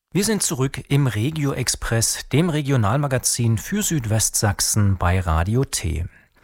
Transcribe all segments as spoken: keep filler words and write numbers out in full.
Wir sind zurück im Regio Express, dem Regionalmagazin für Südwestsachsen bei Radio T.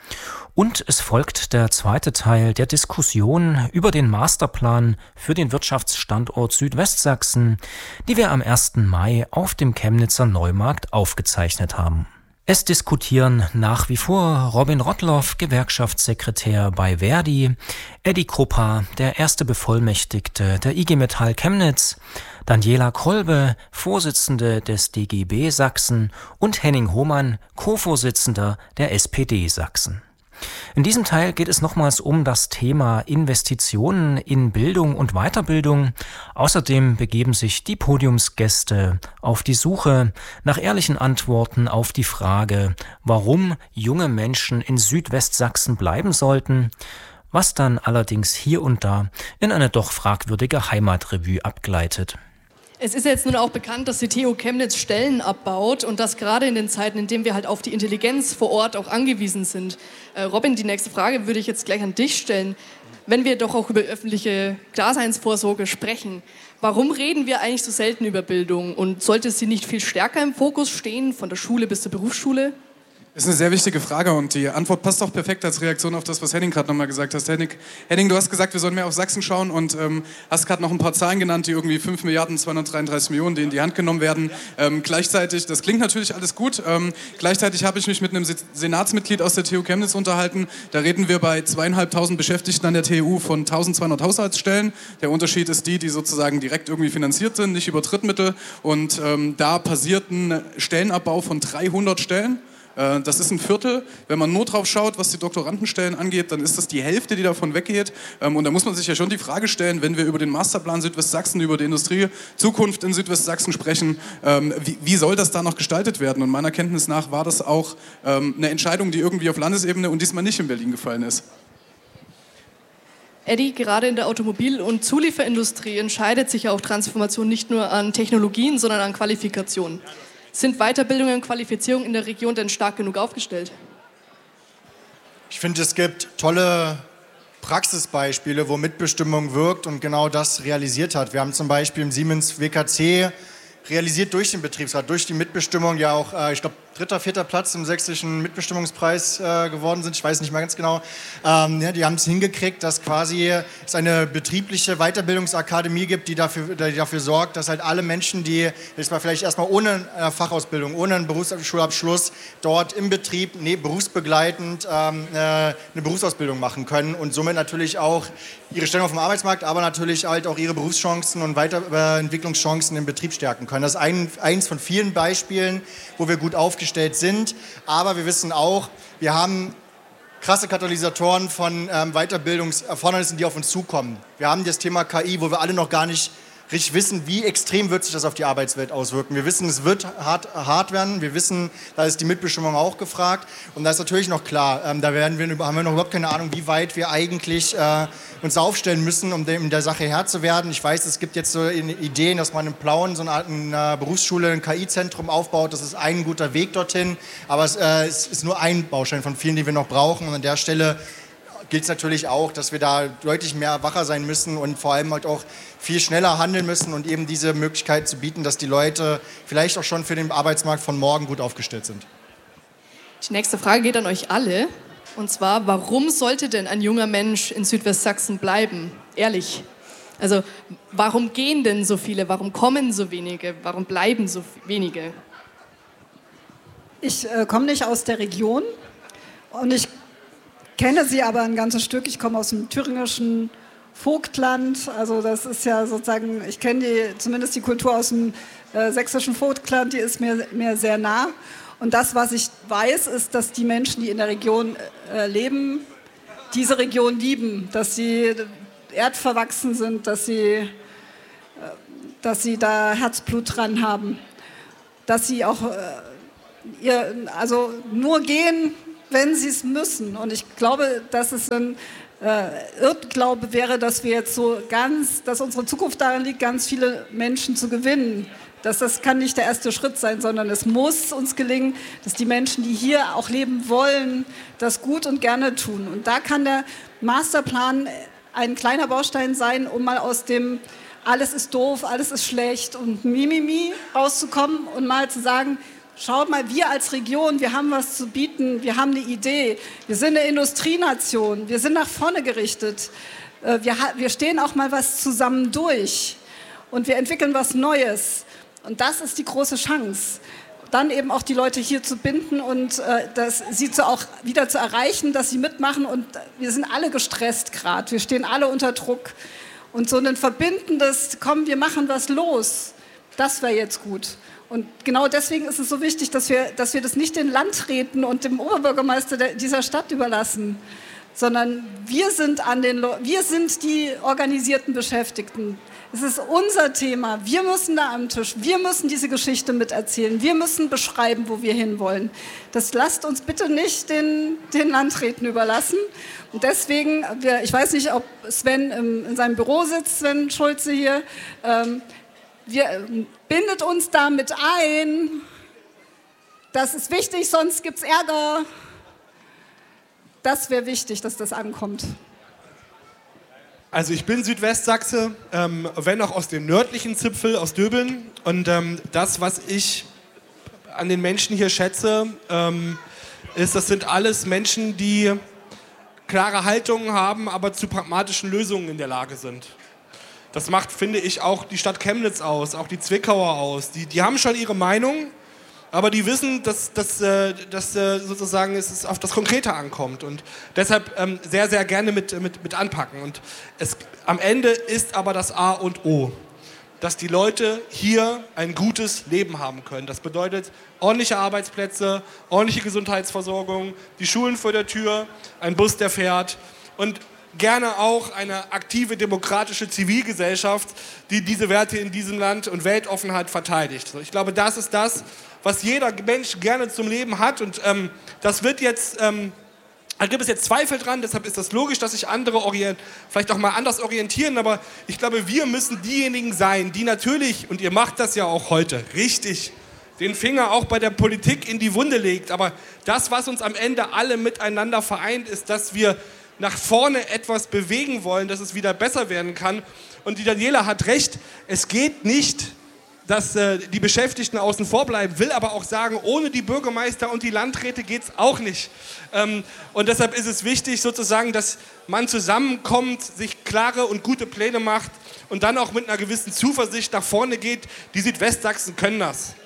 Und es folgt der zweite Teil der Diskussion über den Masterplan für den Wirtschaftsstandort Südwestsachsen, die wir am ersten Mai auf dem Chemnitzer Neumarkt aufgezeichnet haben. Es diskutieren nach wie vor Robin Rottloff, Gewerkschaftssekretär bei Verdi, Eddie Kruppa, der erste Bevollmächtigte der I G Metall Chemnitz, Daniela Kolbe, Vorsitzende des D G B Sachsen und Henning Hohmann, Co-Vorsitzender der S P D Sachsen. In diesem Teil geht es nochmals um das Thema Investitionen in Bildung und Weiterbildung. Außerdem begeben sich die Podiumsgäste auf die Suche nach ehrlichen Antworten auf die Frage, warum junge Menschen in Südwestsachsen bleiben sollten, was dann allerdings hier und da in eine doch fragwürdige Heimatrevue abgleitet. Es ist jetzt nun auch bekannt, dass die T U Chemnitz Stellen abbaut und das gerade in den Zeiten, in denen wir halt auf die Intelligenz vor Ort auch angewiesen sind. Äh, Robin, die nächste Frage würde ich jetzt gleich an dich stellen. Wenn wir doch auch über öffentliche Daseinsvorsorge sprechen, warum reden wir eigentlich so selten über Bildung und sollte sie nicht viel stärker im Fokus stehen, von der Schule bis zur Berufsschule? Das ist eine sehr wichtige Frage und die Antwort passt auch perfekt als Reaktion auf das, was Henning gerade nochmal gesagt hat. Henning, Henning, du hast gesagt, wir sollen mehr auf Sachsen schauen und ähm, hast gerade noch ein paar Zahlen genannt, die irgendwie fünf Milliarden zweihundertdreiunddreißig Millionen, die in die Hand genommen werden. Ähm, gleichzeitig, das klingt natürlich alles gut, ähm, gleichzeitig habe ich mich mit einem Senatsmitglied aus der T U Chemnitz unterhalten. Da reden wir bei zweieinhalbtausend Beschäftigten an der T U von eintausendzweihundert Haushaltsstellen. Der Unterschied ist die, die sozusagen direkt irgendwie finanziert sind, nicht über Drittmittel. Und ähm, da passiert ein Stellenabbau von dreihundert Stellen. Das ist ein Viertel. Wenn man nur drauf schaut, was die Doktorandenstellen angeht, dann ist das die Hälfte, die davon weggeht. Und da muss man sich ja schon die Frage stellen, wenn wir über den Masterplan Südwestsachsen, über die Industriezukunft in Südwestsachsen sprechen, wie, wie soll das da noch gestaltet werden? Und meiner Kenntnis nach war das auch eine Entscheidung, die irgendwie auf Landesebene und diesmal nicht in Berlin gefallen ist. Eddie, gerade in der Automobil- und Zulieferindustrie entscheidet sich ja auch Transformation nicht nur an Technologien, sondern an Qualifikationen. Sind Weiterbildung und Qualifizierung in der Region denn stark genug aufgestellt? Ich finde, es gibt tolle Praxisbeispiele, wo Mitbestimmung wirkt und genau das realisiert hat. Wir haben zum Beispiel im Siemens W K C realisiert durch den Betriebsrat, durch die Mitbestimmung ja auch, äh, ich glaube, dritter, vierter Platz im sächsischen Mitbestimmungspreis äh, geworden sind. Ich weiß nicht mal ganz genau. Ähm, ja, die haben es hingekriegt, dass quasi es eine betriebliche Weiterbildungsakademie gibt, die dafür, die dafür sorgt, dass halt alle Menschen, die jetzt mal vielleicht erstmal ohne äh, Fachausbildung, ohne einen Berufsschulabschluss dort im Betrieb nee, berufsbegleitend ähm, äh, eine Berufsausbildung machen können und somit natürlich auch ihre Stellung auf dem Arbeitsmarkt, aber natürlich halt auch ihre Berufschancen und Weiterentwicklungschancen im Betrieb stärken können. Das ist ein, eins von vielen Beispielen, wo wir gut aufgestellt sind, aber wir wissen auch, wir haben krasse Katalysatoren von ähm, Weiterbildungserfordernissen, die auf uns zukommen. Wir haben das Thema K I, wo wir alle noch gar nicht richtig wissen, wie extrem wird sich das auf die Arbeitswelt auswirken. Wir wissen, es wird hart, hart werden. Wir wissen, da ist die Mitbestimmung auch gefragt. Und da ist natürlich noch klar, ähm, da werden wir, haben wir noch überhaupt keine Ahnung, wie weit wir eigentlich äh, uns aufstellen müssen, um dem, der Sache Herr zu werden. Ich weiß, es gibt jetzt so Ideen, dass man in Plauen so eine Art eine Berufsschule, ein K I-Zentrum aufbaut. Das ist ein guter Weg dorthin. Aber es, äh, es ist nur ein Baustein von vielen, die wir noch brauchen. Und an der Stelle gilt es natürlich auch, dass wir da deutlich mehr wacher sein müssen und vor allem halt auch viel schneller handeln müssen und eben diese Möglichkeit zu bieten, dass die Leute vielleicht auch schon für den Arbeitsmarkt von morgen gut aufgestellt sind. Die nächste Frage geht an euch alle. Und zwar, warum sollte denn ein junger Mensch in Südwestsachsen bleiben? Ehrlich. Also, warum gehen denn so viele? Warum kommen so wenige? Warum bleiben so wenige? Ich äh, komme nicht aus der Region und ich kenne sie aber ein ganzes Stück. Ich komme aus dem thüringischen Vogtland. Also das ist ja sozusagen, ich kenne die, zumindest die Kultur aus dem äh, sächsischen Vogtland, die ist mir, mir sehr nah. Und das, was ich weiß, ist, dass die Menschen, die in der Region äh, leben, diese Region lieben, dass sie erdverwachsen sind, dass sie, äh, dass sie da Herzblut dran haben, dass sie auch äh, ihr, also nur gehen, wenn sie es müssen. Und ich glaube, dass es ein äh, Irrglaube wäre, dass wir jetzt so ganz, dass unsere Zukunft darin liegt, ganz viele Menschen zu gewinnen. Dass das kann nicht der erste Schritt sein, sondern es muss uns gelingen, dass die Menschen, die hier auch leben wollen, das gut und gerne tun. Und da kann der Masterplan ein kleiner Baustein sein, um mal aus dem alles ist doof, alles ist schlecht und Mimimi rauszukommen und mal zu sagen, schaut mal, wir als Region, wir haben was zu bieten, wir haben eine Idee, wir sind eine Industrienation, wir sind nach vorne gerichtet, wir, wir stehen auch mal was zusammen durch und wir entwickeln was Neues und das ist die große Chance. Dann eben auch die Leute hier zu binden und äh, das, sie zu auch wieder zu erreichen, dass sie mitmachen und wir sind alle gestresst gerade, wir stehen alle unter Druck und so ein verbindendes, komm, wir machen was los, das wäre jetzt gut. Und genau deswegen ist es so wichtig, dass wir, dass wir das nicht den Landräten und dem Oberbürgermeister der, dieser Stadt überlassen, sondern wir sind, an den, wir sind die organisierten Beschäftigten. Es ist unser Thema. Wir müssen da am Tisch. Wir müssen diese Geschichte miterzählen. Wir müssen beschreiben, wo wir hinwollen. Das lasst uns bitte nicht den, den Landräten überlassen. Und deswegen, wir, ich weiß nicht, ob Sven im, in seinem Büro sitzt, Sven Schulze hier, ähm, wir, bindet uns damit ein. Das ist wichtig, sonst gibt es Ärger. Das wäre wichtig, dass das ankommt. Also ich bin Südwestsachse, ähm, wenn auch aus dem nördlichen Zipfel, aus Döbeln. Und ähm, das, was ich an den Menschen hier schätze, ähm, ist, das sind alles Menschen, die klare Haltungen haben, aber zu pragmatischen Lösungen in der Lage sind. Das macht, finde ich, auch die Stadt Chemnitz aus, auch die Zwickauer aus. Die, die haben schon ihre Meinung, aber die wissen, dass, dass, dass sozusagen es auf das Konkrete ankommt und deshalb ähm, sehr, sehr gerne mit, mit, mit anpacken. Und es, am Ende ist aber das A und O, dass die Leute hier ein gutes Leben haben können. Das bedeutet ordentliche Arbeitsplätze, ordentliche Gesundheitsversorgung, die Schulen vor der Tür, ein Bus, der fährt und gerne auch eine aktive demokratische Zivilgesellschaft, die diese Werte in diesem Land und Weltoffenheit verteidigt. Ich glaube, das ist das, was jeder Mensch gerne zum Leben hat und ähm, das wird jetzt, ähm, da gibt es jetzt Zweifel dran, deshalb ist das logisch, dass sich andere orient- vielleicht auch mal anders orientieren, aber ich glaube, wir müssen diejenigen sein, die natürlich, und ihr macht das ja auch heute, richtig, den Finger auch bei der Politik in die Wunde legt, aber das, was uns am Ende alle miteinander vereint, ist, dass wir nach vorne etwas bewegen wollen, dass es wieder besser werden kann. Und die Daniela hat recht, es geht nicht, dass äh, die Beschäftigten außen vor bleiben, will aber auch sagen, ohne die Bürgermeister und die Landräte geht es auch nicht. Ähm, und deshalb ist es wichtig sozusagen, dass man zusammenkommt, sich klare und gute Pläne macht und dann auch mit einer gewissen Zuversicht nach vorne geht. Die Südwestsachsen können das.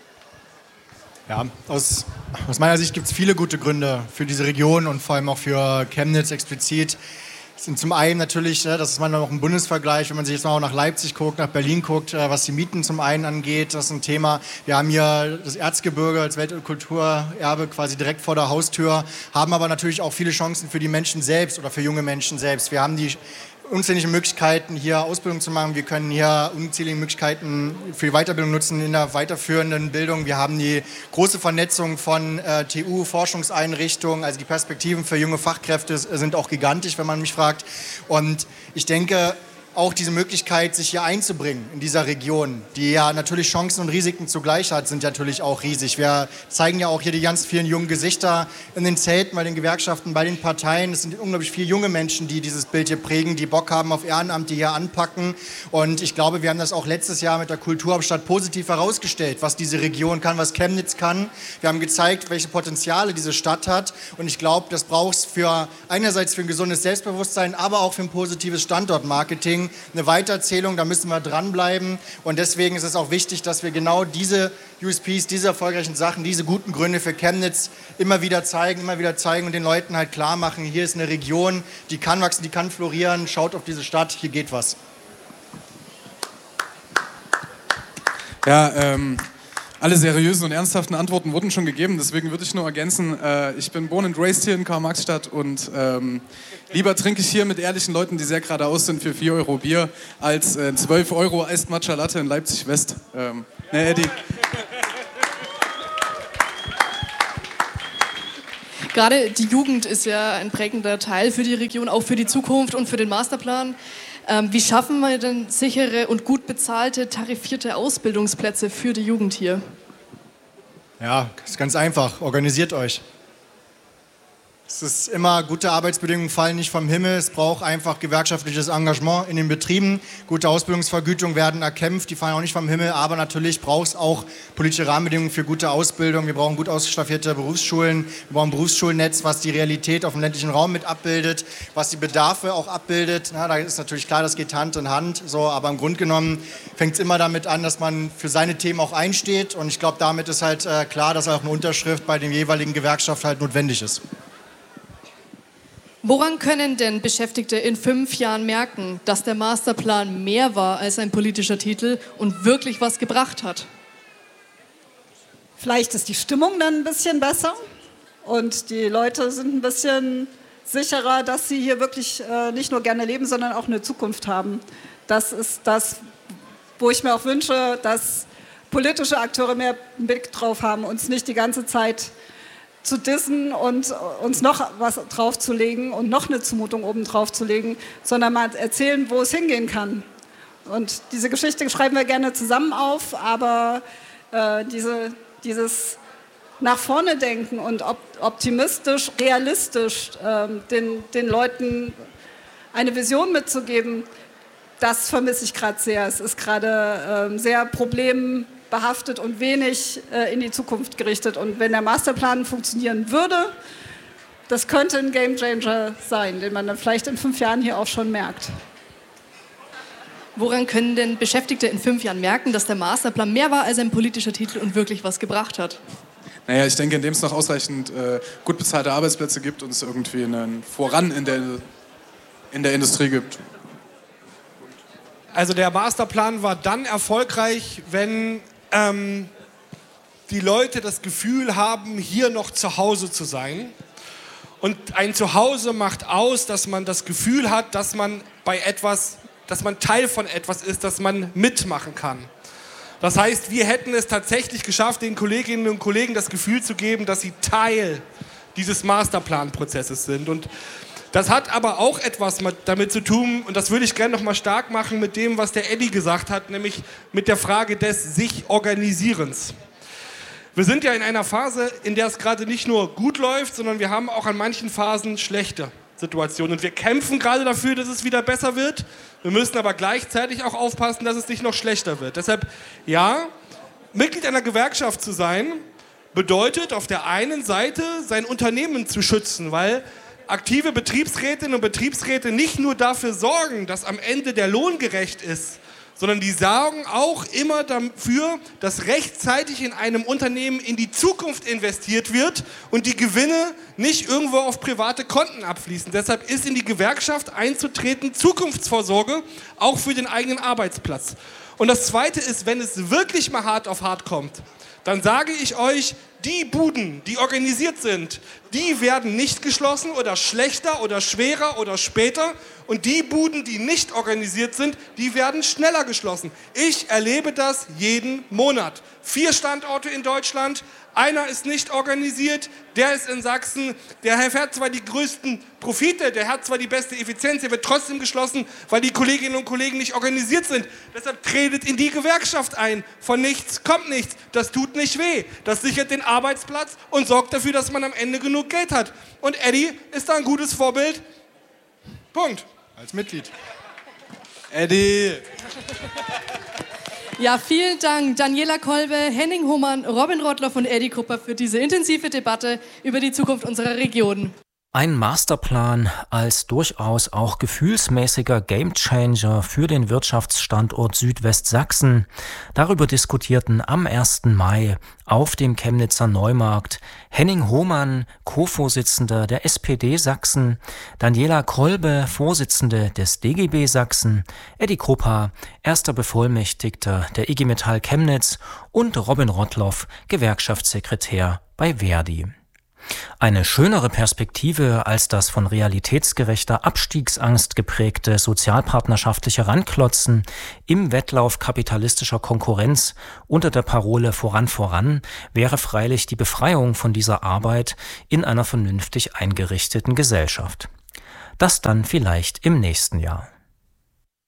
Ja, aus, aus meiner Sicht gibt es viele gute Gründe für diese Region und vor allem auch für Chemnitz explizit. Das sind zum einen natürlich, das ist manchmal noch ein Bundesvergleich, wenn man sich jetzt mal auch nach Leipzig guckt, nach Berlin guckt, was die Mieten zum einen angeht, das ist ein Thema. Wir haben hier das Erzgebirge als Welt- und Kulturerbe quasi direkt vor der Haustür, haben aber natürlich auch viele Chancen für die Menschen selbst oder für junge Menschen selbst. Wir haben die unzählige Möglichkeiten, hier Ausbildung zu machen. Wir können hier unzählige Möglichkeiten für die Weiterbildung nutzen in der weiterführenden Bildung. Wir haben die große Vernetzung von äh, T U-Forschungseinrichtungen. Also die Perspektiven für junge Fachkräfte sind auch gigantisch, wenn man mich fragt. Und ich denke, auch diese Möglichkeit, sich hier einzubringen in dieser Region, die ja natürlich Chancen und Risiken zugleich hat, sind natürlich auch riesig. Wir zeigen ja auch hier die ganz vielen jungen Gesichter in den Zelten, bei den Gewerkschaften, bei den Parteien. Es sind unglaublich viele junge Menschen, die dieses Bild hier prägen, die Bock haben auf Ehrenamt, die hier anpacken. Und ich glaube, wir haben das auch letztes Jahr mit der Kulturhauptstadt positiv herausgestellt, was diese Region kann, was Chemnitz kann. Wir haben gezeigt, welche Potenziale diese Stadt hat. Und ich glaube, das braucht es für einerseits für ein gesundes Selbstbewusstsein, aber auch für ein positives Standortmarketing. Eine Weitererzählung, da müssen wir dranbleiben und deswegen ist es auch wichtig, dass wir genau diese U S Ps, diese erfolgreichen Sachen, diese guten Gründe für Chemnitz immer wieder zeigen, immer wieder zeigen und den Leuten halt klar machen, hier ist eine Region, die kann wachsen, die kann florieren, schaut auf diese Stadt, hier geht was. Ja, ähm... Alle seriösen und ernsthaften Antworten wurden schon gegeben, deswegen würde ich nur ergänzen, äh, ich bin born and raised hier in Karl-Marx-Stadt und ähm, lieber trinke ich hier mit ehrlichen Leuten, die sehr geradeaus sind, für vier Euro Bier, als äh, zwölf Euro Iced Matcha Latte in Leipzig-West. Ähm, ne, Eddie? Gerade die Jugend ist ja ein prägender Teil für die Region, auch für die Zukunft und für den Masterplan. Ähm, wie schaffen wir denn sichere und gut bezahlte, tarifierte Ausbildungsplätze für die Jugend hier? Ja, ist ganz einfach. Organisiert euch. Es ist immer, gute Arbeitsbedingungen fallen nicht vom Himmel. Es braucht einfach gewerkschaftliches Engagement in den Betrieben. Gute Ausbildungsvergütungen werden erkämpft, die fallen auch nicht vom Himmel. Aber natürlich braucht es auch politische Rahmenbedingungen für gute Ausbildung. Wir brauchen gut ausstaffierte Berufsschulen. Wir brauchen ein Berufsschulnetz, was die Realität auf dem ländlichen Raum mit abbildet, was die Bedarfe auch abbildet. Na, da ist natürlich klar, das geht Hand in Hand. So, aber im Grunde genommen fängt es immer damit an, dass man für seine Themen auch einsteht. Und ich glaube, damit ist halt äh, klar, dass auch eine Unterschrift bei den jeweiligen Gewerkschaften halt notwendig ist. Woran können denn Beschäftigte in fünf Jahren merken, dass der Masterplan mehr war als ein politischer Titel und wirklich was gebracht hat? Vielleicht ist die Stimmung dann ein bisschen besser und die Leute sind ein bisschen sicherer, dass sie hier wirklich äh, nicht nur gerne leben, sondern auch eine Zukunft haben. Das ist das, wo ich mir auch wünsche, dass politische Akteure mehr einen Blick drauf haben, uns nicht die ganze Zeit zu dissen und uns noch was draufzulegen und noch eine Zumutung oben draufzulegen, sondern mal erzählen, wo es hingehen kann. Und diese Geschichte schreiben wir gerne zusammen auf, aber äh, diese, dieses nach vorne denken und op optimistisch, realistisch äh, den, den Leuten eine Vision mitzugeben, das vermisse ich gerade sehr. Es ist gerade äh, sehr problembehaftet und wenig äh, in die Zukunft gerichtet. Und wenn der Masterplan funktionieren würde, das könnte ein Gamechanger sein, den man dann vielleicht in fünf Jahren hier auch schon merkt. Woran können denn Beschäftigte in fünf Jahren merken, dass der Masterplan mehr war als ein politischer Titel und wirklich was gebracht hat? Naja, ich denke, indem es noch ausreichend äh, gut bezahlte Arbeitsplätze gibt und es irgendwie einen Voran in der, in der Industrie gibt. Also der Masterplan war dann erfolgreich, wenn ähm, die Leute das Gefühl haben, hier noch zu Hause zu sein. Und ein Zuhause macht aus, dass man das Gefühl hat, dass man bei etwas, dass man Teil von etwas ist, dass man mitmachen kann. Das heißt, wir hätten es tatsächlich geschafft, den Kolleginnen und Kollegen das Gefühl zu geben, dass sie Teil dieses Masterplanprozesses sind. Und das hat aber auch etwas damit zu tun, und das würde ich gerne noch mal stark machen mit dem, was der Eddie gesagt hat, nämlich mit der Frage des Sich-Organisierens. Wir sind ja in einer Phase, in der es gerade nicht nur gut läuft, sondern wir haben auch an manchen Phasen schlechte Situationen. Und wir kämpfen gerade dafür, dass es wieder besser wird. Wir müssen aber gleichzeitig auch aufpassen, dass es nicht noch schlechter wird. Deshalb, ja, Mitglied einer Gewerkschaft zu sein, bedeutet auf der einen Seite, sein Unternehmen zu schützen, weil aktive Betriebsrätinnen und Betriebsräte nicht nur dafür sorgen, dass am Ende der Lohn gerecht ist, sondern die sorgen auch immer dafür, dass rechtzeitig in einem Unternehmen in die Zukunft investiert wird und die Gewinne nicht irgendwo auf private Konten abfließen. Deshalb ist in die Gewerkschaft einzutreten Zukunftsvorsorge, auch für den eigenen Arbeitsplatz. Und das Zweite ist, wenn es wirklich mal hart auf hart kommt, dann sage ich euch, die Buden, die organisiert sind, die werden nicht geschlossen oder schlechter oder schwerer oder später. Und die Buden, die nicht organisiert sind, die werden schneller geschlossen. Ich erlebe das jeden Monat. Vier Standorte in Deutschland, einer ist nicht organisiert, der ist in Sachsen, der hat zwar die größten Profite, der hat zwar die beste Effizienz, der wird trotzdem geschlossen, weil die Kolleginnen und Kollegen nicht organisiert sind. Deshalb tretet in die Gewerkschaft ein. Von nichts kommt nichts. Das tut nicht weh. Das sichert den Arbeitsplatz und sorgt dafür, dass man am Ende genug Geld hat. Und Eddie ist da ein gutes Vorbild. Punkt. Als Mitglied. Eddie! Ja, vielen Dank Daniela Kolbe, Henning Hohmann, Robin Rottloff und Eddie Krupper für diese intensive Debatte über die Zukunft unserer Region. Ein Masterplan als durchaus auch gefühlsmäßiger Gamechanger für den Wirtschaftsstandort Südwestsachsen. Darüber diskutierten am ersten Mai auf dem Chemnitzer Neumarkt Henning Hohmann, Co-Vorsitzender der S P D Sachsen, Daniela Kolbe, Vorsitzende des D G B Sachsen, Eddie Krupper, erster Bevollmächtigter der I G Metall Chemnitz und Robin Rottloff, Gewerkschaftssekretär bei Verdi. Eine schönere Perspektive als das von realitätsgerechter Abstiegsangst geprägte sozialpartnerschaftliche Ranklotzen im Wettlauf kapitalistischer Konkurrenz unter der Parole Voran, voran wäre freilich die Befreiung von dieser Arbeit in einer vernünftig eingerichteten Gesellschaft. Das dann vielleicht im nächsten Jahr.